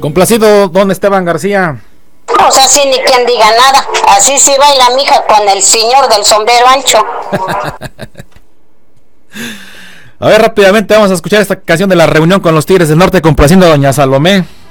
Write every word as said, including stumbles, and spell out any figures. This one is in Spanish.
Complacido, don Esteban García. O sea, sí, ni quien diga nada. Así sí baila mi hija con el señor del sombrero ancho. A ver, rápidamente vamos a escuchar esta canción de La Reunión con los Tigres del Norte, complaciendo a doña Salomé.